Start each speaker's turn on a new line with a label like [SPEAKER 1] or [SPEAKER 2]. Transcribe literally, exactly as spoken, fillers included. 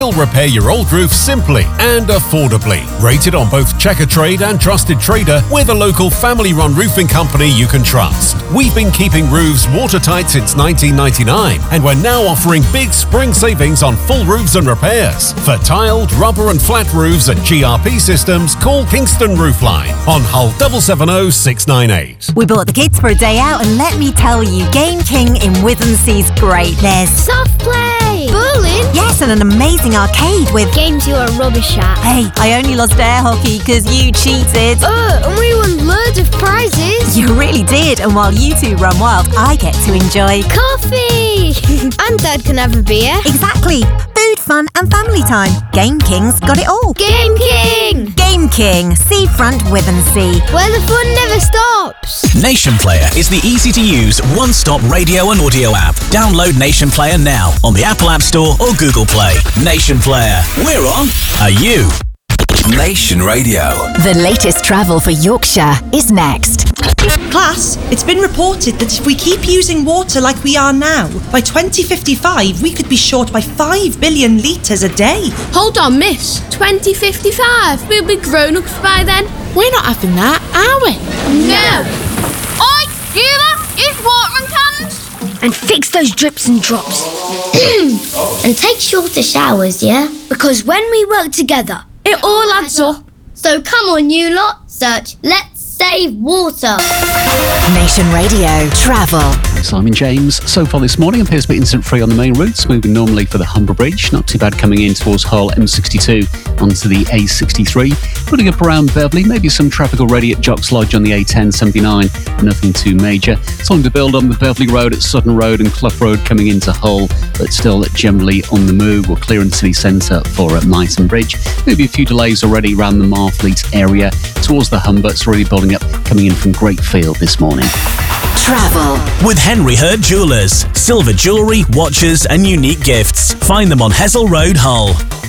[SPEAKER 1] We'll repair your old roof simply and affordably. Rated on both Checker Trade and Trusted Trader, with a local family-run roofing company you can trust. We've been keeping roofs watertight since nineteen ninety-nine, and we're now offering big spring savings on full roofs and repairs. For tiled, rubber and flat roofs and G R P systems, call Kingston Roofline on Hull seven seven zero six nine eight.
[SPEAKER 2] We brought the kids for a day out, and let me tell you, Game King in Withensea's great. There's
[SPEAKER 3] soft play, bowling,
[SPEAKER 2] yes, and an amazing arcade with
[SPEAKER 3] games you are rubbish at.
[SPEAKER 2] Hey, I only lost air hockey because you cheated.
[SPEAKER 3] Oh, and we won loads of prizes.
[SPEAKER 2] You really did, and while you two run wild, I get to enjoy
[SPEAKER 3] coffee. And Dad can have a beer.
[SPEAKER 2] Exactly. Food, fun and family time. Game King's got it all.
[SPEAKER 3] Game King.
[SPEAKER 2] Game King, Seafront Withensea,
[SPEAKER 3] where the fun never stops.
[SPEAKER 4] Nation Player is the easy-to-use one-stop radio and audio app. Download Nation Player now on the Apple App Store or Google Play. Nation Player. We're on. Are you?
[SPEAKER 5] Nation Radio.
[SPEAKER 6] The latest travel for Yorkshire is next.
[SPEAKER 7] Class, it's been reported that if we keep using water like we are now, by twenty fifty-five we could be short by five billion litres a day.
[SPEAKER 8] Hold on, miss. twenty fifty-five? We'll be grown-ups by then.
[SPEAKER 9] We're not having that, are we?
[SPEAKER 8] No. Oi, you lot, use watering cans.
[SPEAKER 10] And fix those drips and drops.
[SPEAKER 11] And take shorter showers, yeah?
[SPEAKER 10] Because when we work together,
[SPEAKER 8] it all adds up.
[SPEAKER 11] So come on, you lot, search Let's Save Water.
[SPEAKER 6] Nation Radio Travel.
[SPEAKER 12] Simon James. So far this morning appears to be incident free on the main routes, moving normally for the Humber Bridge. Not too bad coming in towards Hull M sixty-two onto the A sixty-three. Putting up around Beverley, maybe some traffic already at Jocks Lodge on the A ten seventy-nine. Nothing too major. Something to build on the Beverley Road at Sutton Road and Clough Road coming into Hull, but still generally on the move. We're clear in the city centre for uh, Myton Bridge. Maybe a few delays already around the Marfleet area towards the Humber. It's already building up coming in from Greatfield this morning.
[SPEAKER 6] Travel
[SPEAKER 4] with Henry Hurd Jewellers. Silver jewellery, watches and unique gifts. Find them on Hessel Road, Hull.